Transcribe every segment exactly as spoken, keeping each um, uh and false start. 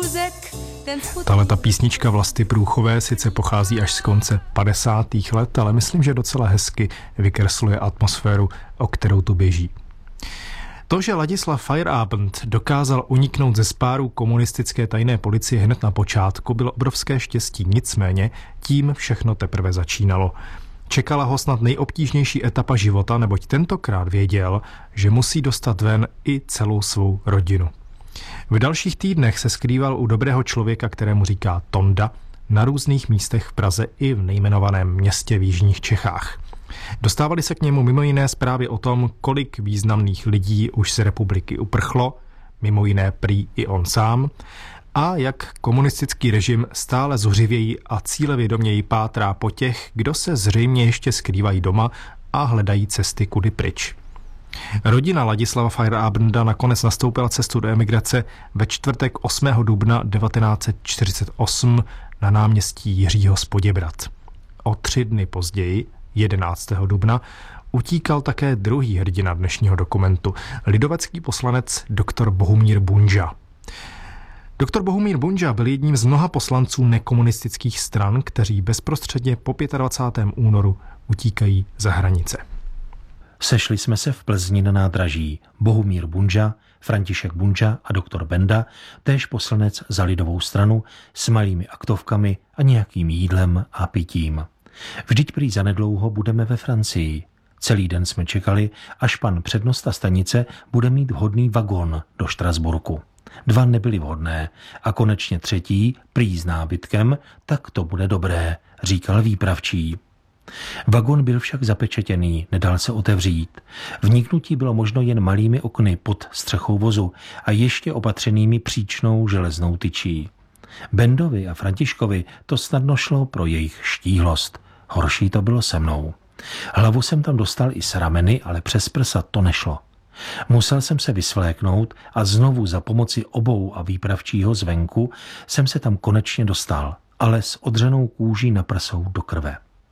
řek. Tahle ta písnička Vlasty Průchové sice pochází až z konce padesátých let, ale myslím, že docela hezky vykresluje atmosféru, o kterou tu běží. To, že Ladislav Feierabend dokázal uniknout ze spáru komunistické tajné policie hned na počátku, bylo obrovské štěstí, nicméně tím všechno teprve začínalo. Čekala ho snad nejobtížnější etapa života, neboť tentokrát věděl, že musí dostat ven i celou svou rodinu. V dalších týdnech se skrýval u dobrého člověka, kterému říká Tonda, na různých místech v Praze i v nejmenovaném městě v jižních Čechách. Dostávaly se k němu mimo jiné zprávy o tom, kolik významných lidí už z republiky uprchlo, mimo jiné prý i on sám, a jak komunistický režim stále zuřivěji a cílevědoměji pátrá po těch, kdo se zřejmě ještě skrývají doma a hledají cesty kudy pryč. Rodina Ladislava Feierabenda nakonec nastoupila cestu do emigrace ve čtvrtek osmého dubna devatenáct set čtyřicet osm na náměstí Jiřího z Poděbrad. O tři dny později, jedenáctého dubna, utíkal také druhý hrdina dnešního dokumentu, lidovecký poslanec doktor Bohumír Bundža. Doktor Bohumír Bundža byl jedním z mnoha poslanců nekomunistických stran, kteří bezprostředně po dvacátého pátého únoru utíkají za hranice. Sešli jsme se v Plzni na nádraží. Bohumír Bundža, František Bundža a doktor Benda, též poslanec za lidovou stranu, s malými aktovkami a nějakým jídlem a pitím. Vždyť prý zanedlouho budeme ve Francii. Celý den jsme čekali, až pan přednosta stanice bude mít vhodný vagon do Štrasburku. Dva nebyly vhodné a konečně třetí, prý s nábytkem, tak to bude dobré, říkal výpravčí. Vagon byl však zapečetěný, nedal se otevřít. Vniknutí bylo možno jen malými okny pod střechou vozu a ještě opatřenými příčnou železnou tyčí. Bendovi a Františkovi to snadno šlo pro jejich štíhlost. Horší to bylo se mnou. Hlavu jsem tam dostal i s rameny, ale přes prsa to nešlo. Musel jsem se vysvléknout a znovu za pomoci obou a výpravčího zvenku jsem se tam konečně dostal, ale s odřenou kůží na prsou do krve.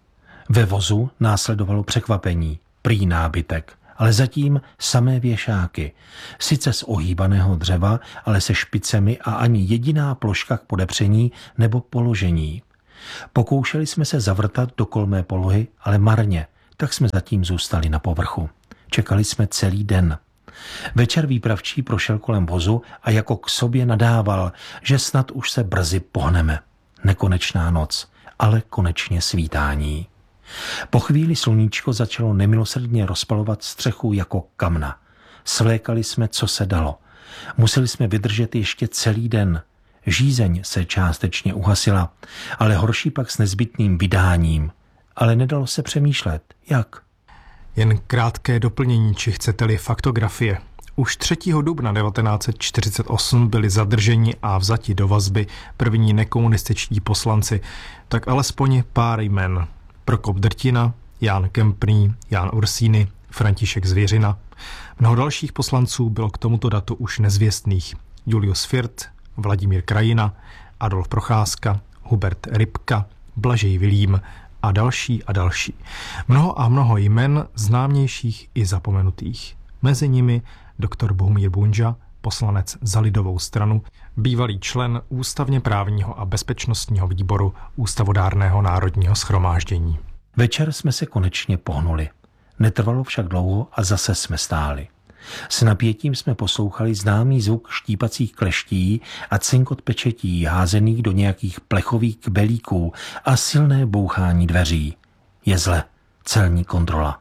Ve vozu následovalo překvapení, prý nábytek, ale zatím samé věšáky. Sice z ohýbaného dřeva, ale se špicemi a ani jediná ploška k podepření nebo položení. Pokoušeli jsme se zavrtat do kolmé polohy, ale marně, tak jsme zatím zůstali na povrchu. Čekali jsme celý den. Večer výpravčí prošel kolem vozu a jako k sobě nadával, že snad už se brzy pohneme. Nekonečná noc, ale konečně svítání. Po chvíli sluníčko začalo nemilosrdně rozpalovat střechu jako kamna. Svlékali jsme, co se dalo. Museli jsme vydržet ještě celý den. Žízeň se částečně uhasila, ale horší pak s nezbytným vydáním. Ale nedalo se přemýšlet. Jak? Jen krátké doplnění, či chcete-li faktografie. Už třetího dubna devatenáct set čtyřicet osm byli zadrženi a vzati do vazby první nekomunističtí poslanci, tak alespoň pár jmen. Prokop Drtina, Jan Kempný, Jan Ursíny, František Zvěřina. Mnoho dalších poslanců bylo k tomuto datu už nezvěstných. Julius Firt, Vladimír Krajina, Adolf Procházka, Hubert Rybka, Blažej Vilím a další a další. Mnoho a mnoho jmen známějších i zapomenutých. Mezi nimi doktor Bohumír Bundža, poslanec za lidovou stranu, bývalý člen ústavně právního a bezpečnostního výboru Ústavodárného národního shromáždění. Večer jsme se konečně pohnuli. Netrvalo však dlouho a zase jsme stáli. S napětím jsme poslouchali známý zvuk štípacích kleští a cinkot pečetí házených do nějakých plechových kbelíků a silné bouchání dveří. Je zle, celní kontrola.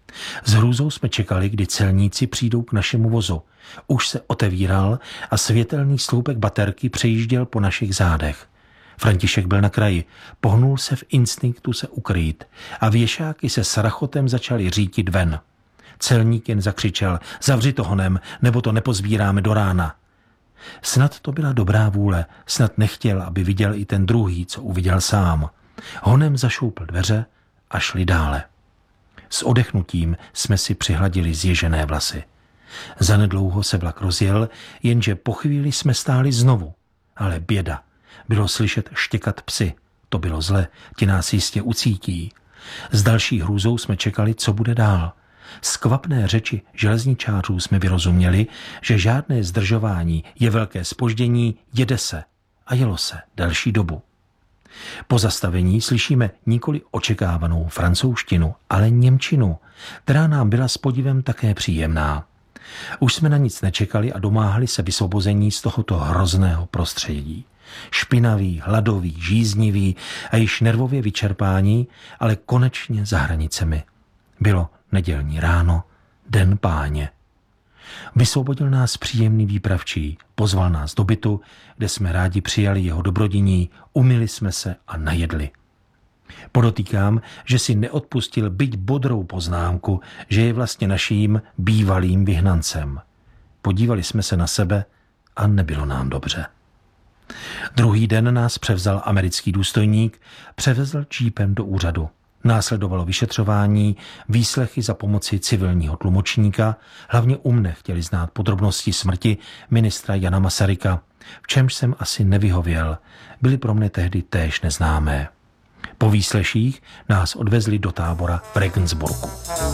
S hrůzou jsme čekali, kdy celníci přijdou k našemu vozu. Už se otevíral a světelný sloupek baterky přejížděl po našich zádech. František byl na kraji, pohnul se v instinktu se ukrýt a věšáky se s rachotem začaly řítit ven. Celník jen zakřičel, zavři to honem, nebo to nepozbíráme do rána. Snad to byla dobrá vůle, snad nechtěl, aby viděl i ten druhý, co uviděl sám. Honem zašoupl dveře a šli dále. S odechnutím jsme si přihladili zježené vlasy. Zanedlouho se vlak rozjel, jenže po chvíli jsme stáli znovu. Ale běda. Bylo slyšet štěkat psy. To bylo zle, ti nás jistě ucítí. S další hrůzou jsme čekali, co bude dál. Z kvapné řeči železničářů jsme vyrozuměli, že žádné zdržování je velké zpoždění, jede se. a jelo se delší dobu. Po zastavení slyšíme nikoli očekávanou francouzštinu, ale němčinu, která nám byla s podivem také příjemná. Už jsme na nic nečekali a domáhali se vysvobození z tohoto hrozného prostředí. Špinavý, hladový, žíznivý a již nervově vyčerpání, ale konečně za hranicemi. Bylo nedělní ráno, den Páně. Vysvobodil nás příjemný výpravčí, pozval nás do bytu, kde jsme rádi přijali jeho dobrodiní, umyli jsme se a najedli. Podotýkám, že si neodpustil byť bodrou poznámku, že je vlastně naším bývalým vyhnancem. Podívali jsme se na sebe a nebylo nám dobře. Druhý den nás převzal americký důstojník, převezl džípem do úřadu. Následovalo vyšetřování, výslechy za pomoci civilního tlumočníka, hlavně u mne chtěli znát podrobnosti smrti ministra Jana Masaryka, v čemž jsem asi nevyhověl, byly pro mne tehdy též neznámé. Po výsleších nás odvezli do tábora v Regensburgu.